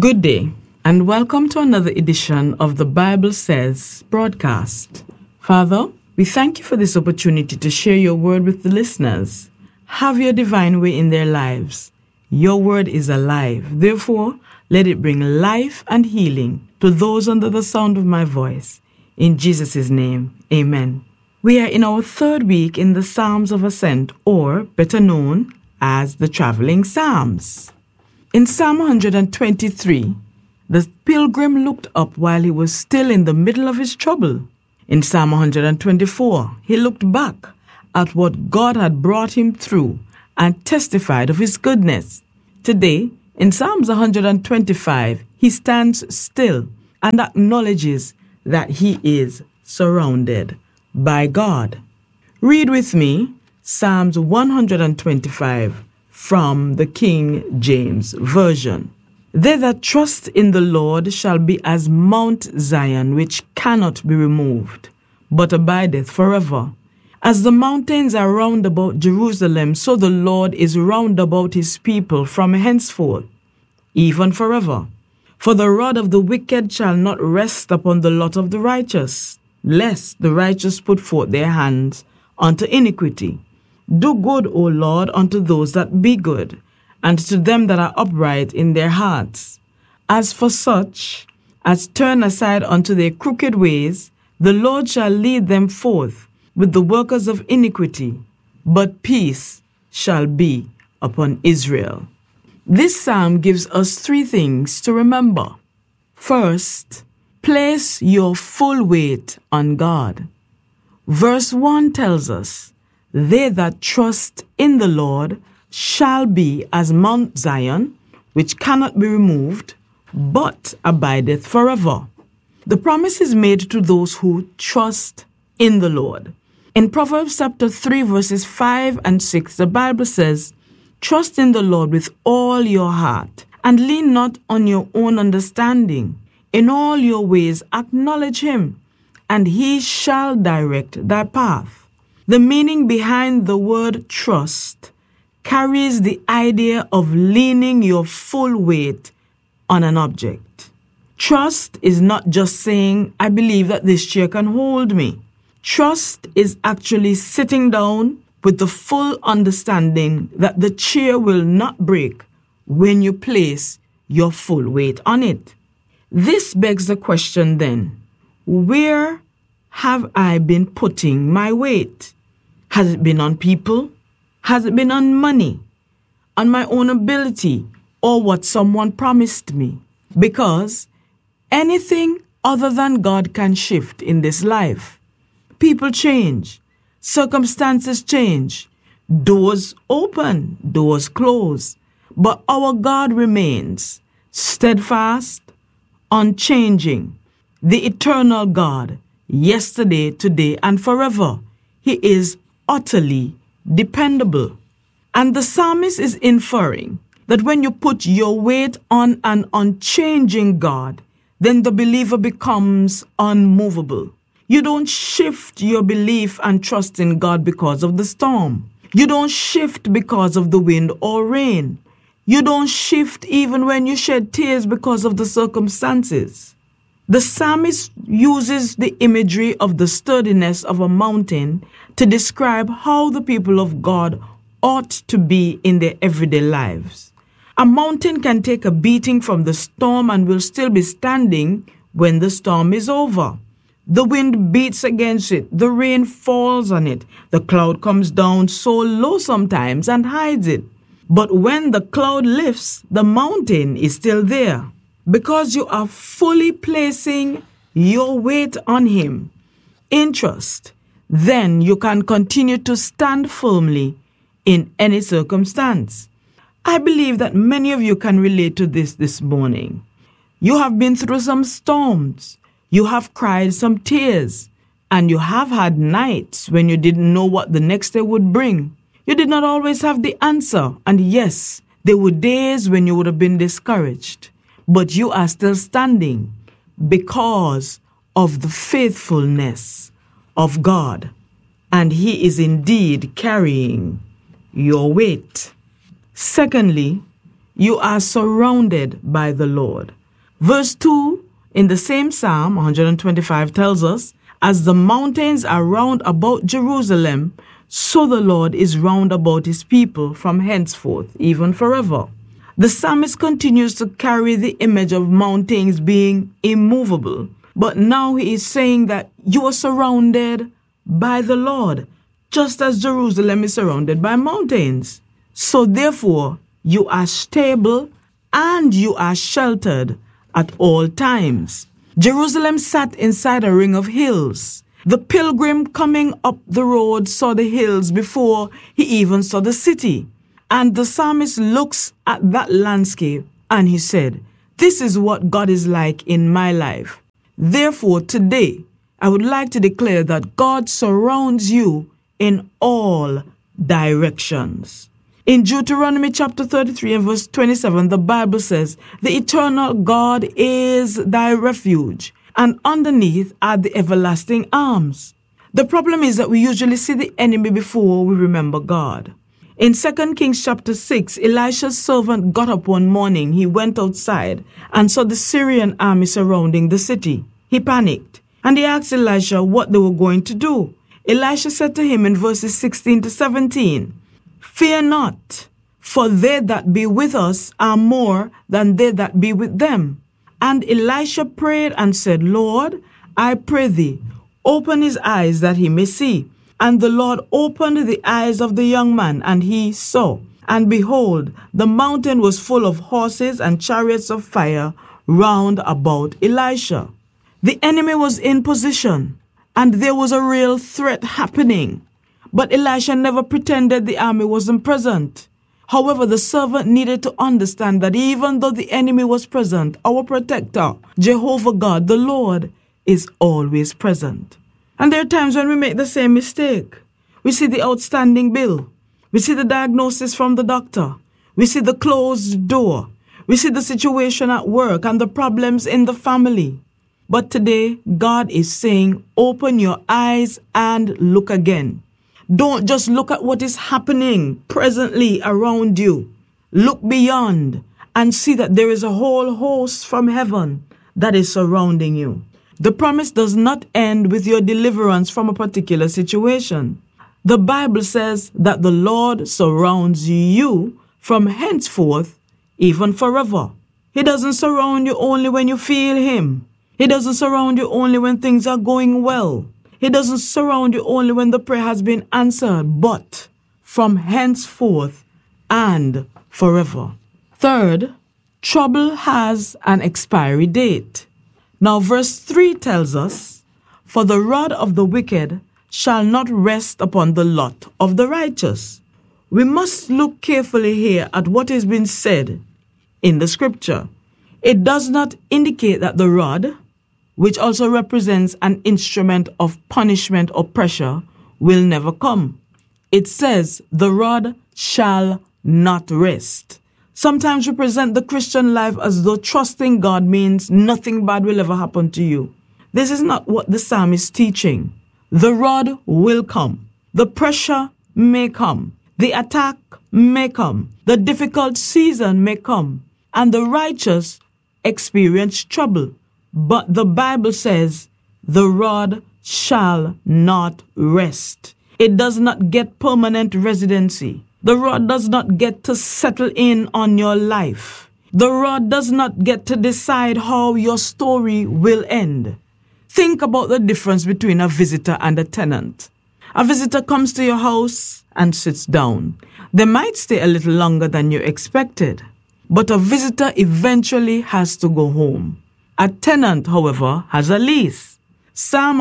Good day, and welcome to another edition of the Bible Says broadcast. Father, we thank you for this opportunity to share your word with the listeners. Have your divine way in their lives. Your word is alive. Therefore, let it bring life and healing to those under the sound of my voice. In Jesus' name, amen. We are in our third week in the Psalms of Ascent, or better known as the Traveling Psalms. In Psalm 123, the pilgrim looked up while he was still in the middle of his trouble. In Psalm 124, he looked back at what God had brought him through and testified of his goodness. Today, in Psalms 125, he stands still and acknowledges that he is surrounded by God. Read with me Psalms 125 from the King James Version. They that trust in the Lord shall be as Mount Zion, which cannot be removed, but abideth forever. As the mountains are round about Jerusalem, so the Lord is round about his people from henceforth, even forever. For the rod of the wicked shall not rest upon the lot of the righteous, lest the righteous put forth their hands unto iniquity. Do good, O Lord, unto those that be good, and to them that are upright in their hearts. As for such as turn aside unto their crooked ways, the Lord shall lead them forth with the workers of iniquity, but peace shall be upon Israel. This psalm gives us three things to remember. First, place your full weight on God. Verse 1 tells us, they that trust in the Lord shall be as Mount Zion, which cannot be removed, but abideth forever. The promise is made to those who trust in the Lord. In Proverbs chapter 3, verses 5 and 6, the Bible says, trust in the Lord with all your heart, and lean not on your own understanding. In all your ways acknowledge him, and he shall direct thy path. The meaning behind the word trust carries the idea of leaning your full weight on an object. Trust is not just saying, I believe that this chair can hold me. Trust is actually sitting down with the full understanding that the chair will not break when you place your full weight on it. This begs the question then, where have I been putting my weight? Has it been on people? Has it been on money? On my own ability? Or what someone promised me? Because anything other than God can shift in this life. People change. Circumstances change. Doors open. Doors close. But our God remains steadfast, unchanging, the eternal God, yesterday, today, and forever. He is utterly dependable. And the psalmist is inferring that when you put your weight on an unchanging God, then the believer becomes unmovable. You don't shift your belief and trust in God because of the storm. You don't shift because of the wind or rain. You don't shift even when you shed tears because of the circumstances. The psalmist uses the imagery of the sturdiness of a mountain to describe how the people of God ought to be in their everyday lives. A mountain can take a beating from the storm and will still be standing when the storm is over. The wind beats against it, the rain falls on it, the cloud comes down so low sometimes and hides it. But when the cloud lifts, the mountain is still there. Because you are fully placing your weight on him in trust, then you can continue to stand firmly in any circumstance. I believe that many of you can relate to this morning. You have been through some storms. You have cried some tears. And you have had nights when you didn't know what the next day would bring. You did not always have the answer. And yes, there were days when you would have been discouraged. But you are still standing because of the faithfulness of God. And he is indeed carrying your weight. Secondly, you are surrounded by the Lord. Verse 2 in the same Psalm 125 tells us, as the mountains are round about Jerusalem, so the Lord is round about his people from henceforth, even forever. The psalmist continues to carry the image of mountains being immovable, but now he is saying that you are surrounded by the Lord, just as Jerusalem is surrounded by mountains. So therefore, you are stable and you are sheltered at all times. Jerusalem sat inside a ring of hills. The pilgrim coming up the road saw the hills before he even saw the city. And the psalmist looks at that landscape and he said, this is what God is like in my life. Therefore, today, I would like to declare that God surrounds you in all directions. In Deuteronomy chapter 33 and verse 27, the Bible says, the eternal God is thy refuge, and underneath are the everlasting arms. The problem is that we usually see the enemy before we remember God. In 2 Kings chapter 6, Elisha's servant got up one morning. He went outside and saw the Syrian army surrounding the city. He panicked and he asked Elisha what they were going to do. Elisha said to him in verses 16 to 17, fear not, for they that be with us are more than they that be with them. And Elisha prayed and said, Lord, I pray thee, open his eyes that he may see. And the Lord opened the eyes of the young man, and he saw. And behold, the mountain was full of horses and chariots of fire round about Elisha. The enemy was in position, and there was a real threat happening. But Elisha never pretended the army wasn't present. However, the servant needed to understand that even though the enemy was present, our protector, Jehovah God, the Lord, is always present. And there are times when we make the same mistake. We see the outstanding bill. We see the diagnosis from the doctor. We see the closed door. We see the situation at work and the problems in the family. But today, God is saying, open your eyes and look again. Don't just look at what is happening presently around you. Look beyond and see that there is a whole host from heaven that is surrounding you. The promise does not end with your deliverance from a particular situation. The Bible says that the Lord surrounds you from henceforth, even forever. He doesn't surround you only when you feel him. He doesn't surround you only when things are going well. He doesn't surround you only when the prayer has been answered, but from henceforth and forever. Third, trouble has an expiry date. Now verse 3 tells us, for the rod of the wicked shall not rest upon the lot of the righteous. We must look carefully here at what is being said in the scripture. It does not indicate that the rod, which also represents an instrument of punishment or pressure, will never come. It says the rod shall not rest. Sometimes we present the Christian life as though trusting God means nothing bad will ever happen to you. This is not what the psalm is teaching. The rod will come. The pressure may come. The attack may come. The difficult season may come. And the righteous experience trouble. But the Bible says the rod shall not rest. It does not get permanent residency. The rod does not get to settle in on your life. The rod does not get to decide how your story will end. Think about the difference between a visitor and a tenant. A visitor comes to your house and sits down. They might stay a little longer than you expected, but a visitor eventually has to go home. A tenant, however, has a lease. Psalm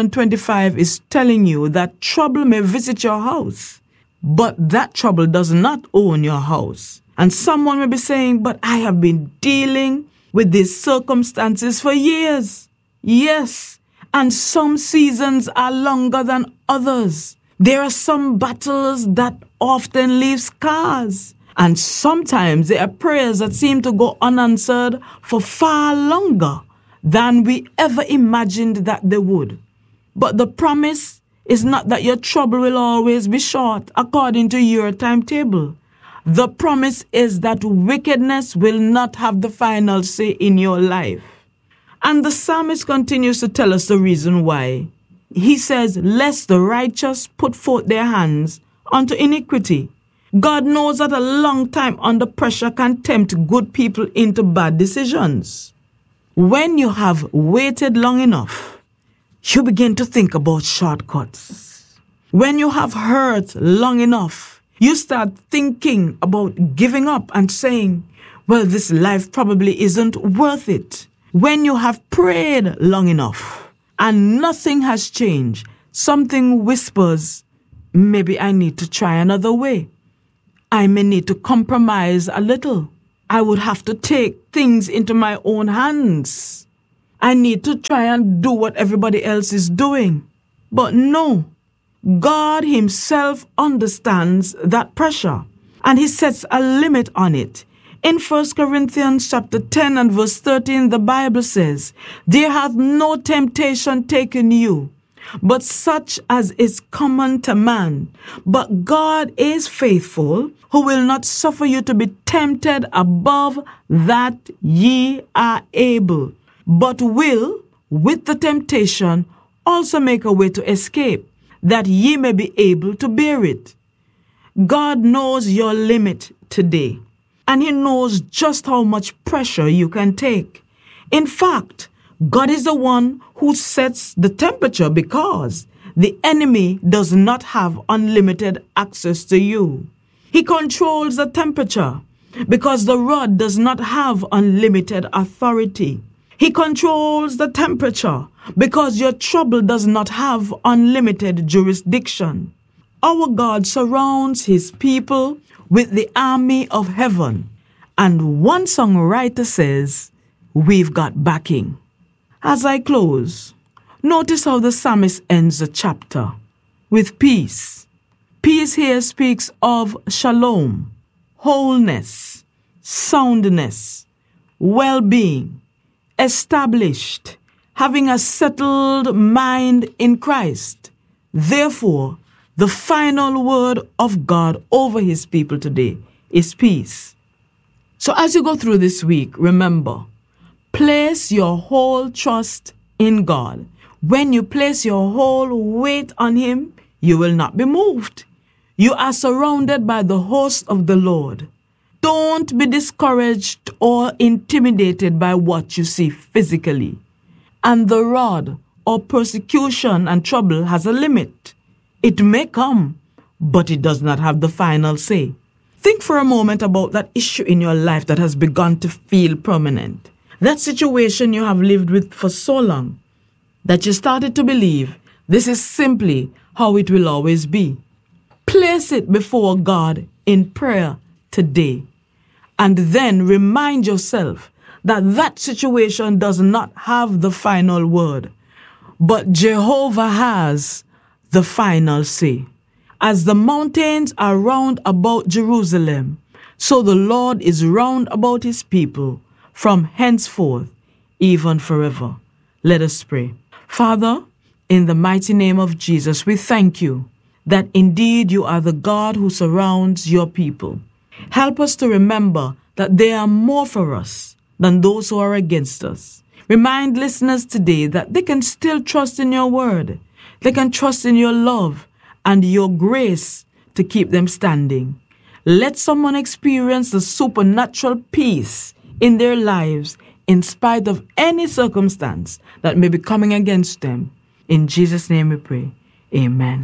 125 is telling you that trouble may visit your house, but that trouble does not own your house. And someone may be saying, but I have been dealing with these circumstances for years. Yes, and some seasons are longer than others. There are some battles that often leave scars. And sometimes there are prayers that seem to go unanswered for far longer than we ever imagined that they would. But the promise is not that your trouble will always be short according to your timetable. The promise is that wickedness will not have the final say in your life. And the psalmist continues to tell us the reason why. He says, lest the righteous put forth their hands unto iniquity. God knows that a long time under pressure can tempt good people into bad decisions. When you have waited long enough, you begin to think about shortcuts. When you have hurt long enough, you start thinking about giving up and saying, well, this life probably isn't worth it. When you have prayed long enough and nothing has changed, something whispers, maybe I need to try another way. I may need to compromise a little. I would have to take things into my own hands. I need to try and do what everybody else is doing. But no, God himself understands that pressure, and he sets a limit on it. In 1 Corinthians chapter 10 and verse 13, the Bible says, there hath no temptation taken you, but such as is common to man. But God is faithful, who will not suffer you to be tempted above that ye are able, but will, with the temptation, also make a way to escape, that ye may be able to bear it. God knows your limit today, and he knows just how much pressure you can take. In fact, God is the one who sets the temperature because the enemy does not have unlimited access to you. He controls the temperature because the rod does not have unlimited authority. He controls the temperature because your trouble does not have unlimited jurisdiction. Our God surrounds his people with the army of heaven. And one songwriter says, we've got backing. As I close, notice how the psalmist ends the chapter with peace. Peace here speaks of shalom, wholeness, soundness, well-being, established, having a settled mind in Christ. Therefore, the final word of God over his people today is peace. So as you go through this week, remember, place your whole trust in God. When you place your whole weight on him, you will not be moved. You are surrounded by the host of the Lord. Don't be discouraged or intimidated by what you see physically. And the rod or persecution and trouble has a limit. It may come, but it does not have the final say. Think for a moment about that issue in your life that has begun to feel permanent. That situation you have lived with for so long that you started to believe this is simply how it will always be. Place it before God in prayer today, and then remind yourself that that situation does not have the final word, but Jehovah has the final say. As the mountains are round about Jerusalem, so the Lord is round about his people from henceforth, even forever. Let us pray. Father, in the mighty name of Jesus, we thank you that indeed you are the God who surrounds your people. Help us to remember that there are more for us than those who are against us. Remind listeners today that they can still trust in your word. They can trust in your love and your grace to keep them standing. Let someone experience the supernatural peace in their lives in spite of any circumstance that may be coming against them. In Jesus' name we pray. Amen.